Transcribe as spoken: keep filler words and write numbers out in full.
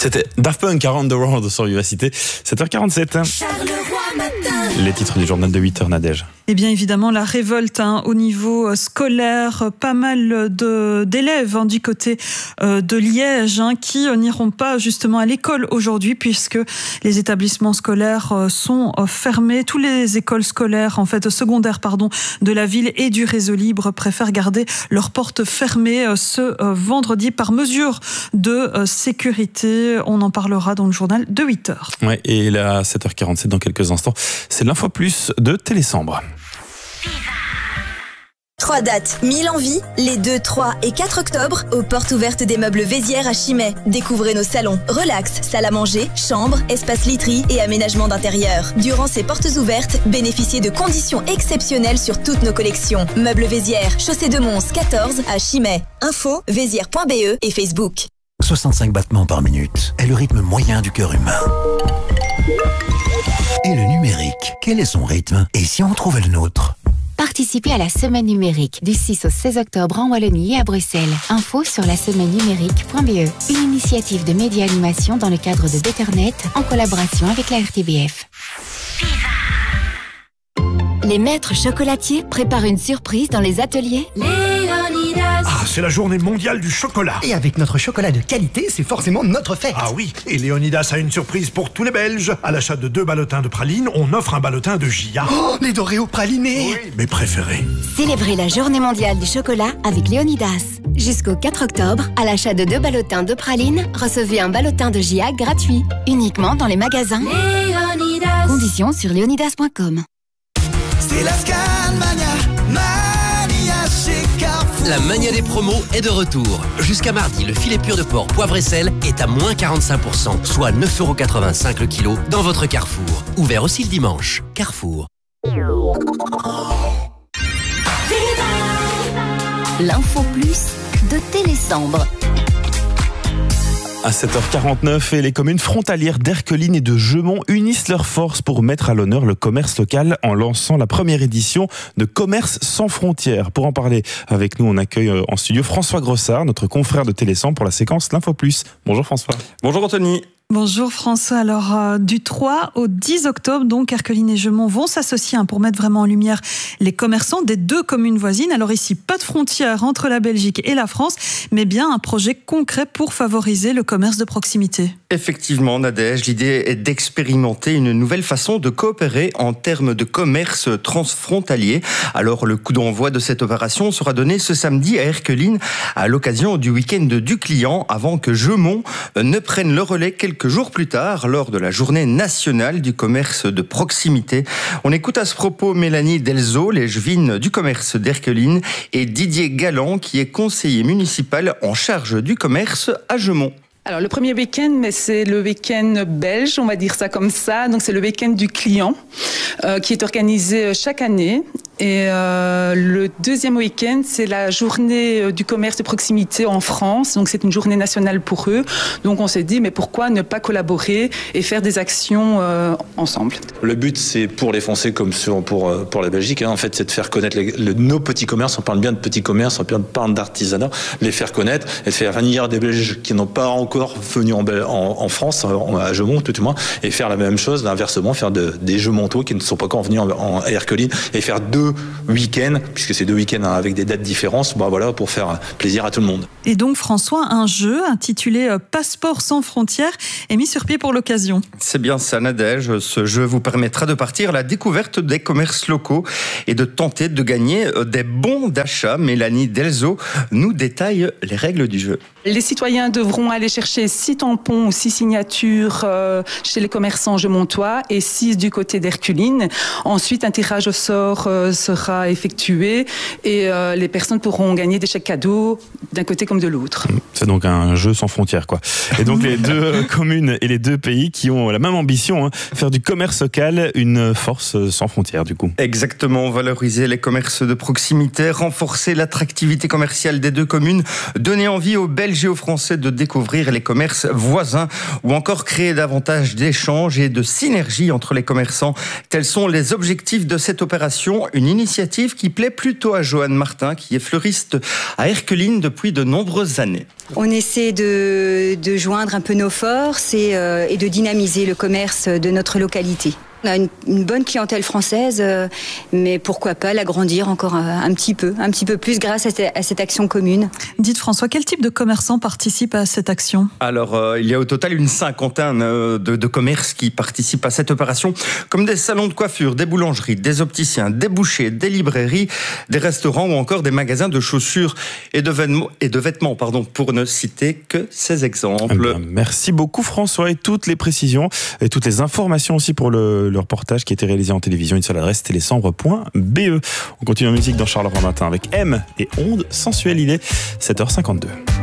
C'était Daft Punk, Around the World sur Vivacité, sept heures quarante-sept. Les titres du journal de huit heures, Nadège. Eh bien évidemment la révolte hein, au niveau scolaire, pas mal de, d'élèves hein, du côté euh, de Liège hein, qui euh, n'iront pas justement à l'école aujourd'hui puisque les établissements scolaires euh, sont euh, fermés. Toutes les écoles scolaires en fait secondaires pardon de la ville et du réseau libre préfèrent garder leurs portes fermées euh, ce euh, vendredi par mesure de euh, sécurité. On en parlera dans le journal de huit heures. Ouais, et là à sept heures quarante-sept dans quelques instants, c'est l'Info Plus de Télésambre. Trois dates, mille envies, les deux, trois et quatre octobre, aux portes ouvertes des meubles Vézières à Chimay. Découvrez nos salons, relax, salle à manger, chambres, espace literie et aménagement d'intérieur. Durant ces portes ouvertes, bénéficiez de conditions exceptionnelles sur toutes nos collections. Meubles Vézières, chaussée de Mons quatorze à Chimay. Info, vézières point b e et Facebook. soixante-cinq battements par minute est le rythme moyen du cœur humain. Et le numérique, quel est son rythme? Et si on trouvait le nôtre? Participez à la semaine numérique du six au seize octobre en Wallonie et à Bruxelles. Info sur la semaine numérique point b e. Une initiative de média animation dans le cadre de Betternet en collaboration avec la R T B F. Les maîtres chocolatiers préparent une surprise dans les ateliers Léonidas. Ah, c'est la journée mondiale du chocolat. Et avec notre chocolat de qualité, c'est forcément notre fête. Ah oui, et Léonidas a une surprise pour tous les Belges. À l'achat de deux ballotins de pralines, on offre un ballotin de Gia. Oh, les Doréos pralinés. Oui, mes préférés. Célébrez la journée mondiale du chocolat avec Léonidas. Jusqu'au quatre octobre, à l'achat de deux ballotins de pralines, recevez un ballotin de Gia gratuit. Uniquement dans les magasins Léonidas. Conditions sur léonidas point com. C'est la Scanmania, Mania chez Carrefour. La mania des promos est de retour. Jusqu'à mardi, le filet pur de porc poivre et sel est à moins quarante-cinq pour cent, soit neuf euros quatre-vingt-cinq le kilo dans votre Carrefour. Ouvert aussi le dimanche. Carrefour. L'Info Plus de Télésambre. À sept heures quarante-neuf, et les communes frontalières d'Erqueline et de Jeumont unissent leurs forces pour mettre à l'honneur le commerce local en lançant la première édition de Commerce sans frontières. Pour en parler avec nous, on accueille en studio François Grossard, notre confrère de Télésambre pour la séquence L'Info Plus. Bonjour François. Bonjour Anthony. Bonjour François. Alors euh, du trois au dix octobre, donc Erqueline et Jeumont vont s'associer hein, pour mettre vraiment en lumière les commerçants des deux communes voisines. Alors ici, pas de frontière entre la Belgique et la France, mais bien un projet concret pour favoriser le commerce de proximité. Effectivement, Nadège, l'idée est d'expérimenter une nouvelle façon de coopérer en termes de commerce transfrontalier. Alors le coup d'envoi de cette opération sera donné ce samedi à Erqueline à l'occasion du week-end du client, avant que Jeumont ne prenne le relais quelques jours plus tard lors de la journée nationale du commerce de proximité. On écoute à ce propos Mélanie Delzo, l'échevine du commerce d'Erqueline, et Didier Galland, qui est conseiller municipal en charge du commerce à Jeumont. Alors le premier week-end, mais c'est le week-end belge, on va dire ça comme ça. Donc c'est le week-end du client euh, qui est organisé chaque année. Et euh, le deuxième week-end, c'est la journée du commerce de proximité en France. Donc c'est une journée nationale pour eux. Donc on s'est dit, mais pourquoi ne pas collaborer et faire des actions euh, ensemble? Le but, c'est pour les Français comme pour, pour la Belgique, hein, en fait, c'est de faire connaître les, le, nos petits commerces. On parle bien de petits commerces, on parle d'artisanat, les faire connaître et faire venir des Belges qui n'ont pas encore venu en, en, en France, à Jeumont tout du moins, et faire la même chose, l'inversement, faire de, des Jeumontois qui ne sont pas encore venus en, en Erqueline et faire deux week-ends, puisque c'est deux week-ends avec des dates différentes, bah voilà, pour faire plaisir à tout le monde. Et donc François, un jeu intitulé Passeport sans frontières est mis sur pied pour l'occasion. C'est bien ça, Nadège. Ce jeu vous permettra de partir à la découverte des commerces locaux et de tenter de gagner des bons d'achat. Mélanie Delzo nous détaille les règles du jeu. Les citoyens devront aller chercher six tampons ou six signatures euh, chez les commerçants jeumontois et six du côté d'Erqueline. Ensuite, un tirage au sort euh, sera effectué et euh, les personnes pourront gagner des chèques cadeaux d'un côté comme de l'autre. C'est donc un jeu sans frontières, quoi. Et donc les deux communes et les deux pays qui ont la même ambition, hein, faire du commerce local une force sans frontières, du coup. Exactement, valoriser les commerces de proximité, renforcer l'attractivité commerciale des deux communes, donner envie aux Belges Belges et aux Français de découvrir les commerces voisins ou encore créer davantage d'échanges et de synergies entre les commerçants. Tels sont les objectifs de cette opération, une initiative qui plaît plutôt à Joanne Martin, qui est fleuriste à Erqueline depuis de nombreuses années. On essaie de, de joindre un peu nos forces et, euh, et de dynamiser le commerce de notre localité. On a une, une bonne clientèle française, euh, mais pourquoi pas l'agrandir encore un, un petit peu, un petit peu plus grâce à, cette, à cette action commune. Dites François, quel type de commerçants participent à cette action ? Alors, euh, il y a au total une cinquantaine euh, de, de commerces qui participent à cette opération, comme des salons de coiffure, des boulangeries, des opticiens, des bouchers, des librairies, des restaurants ou encore des magasins de chaussures et de vêtements, et de vêtements pardon, pour ne citer que ces exemples. Eh bien, merci beaucoup François, et toutes les précisions et toutes les informations aussi pour le le reportage qui a été réalisé en télévision. Une seule adresse, télésambre point b e. On continue en musique dans Charleroi Matin avec M et Onde Sensuelle. Il est sept heures cinquante-deux.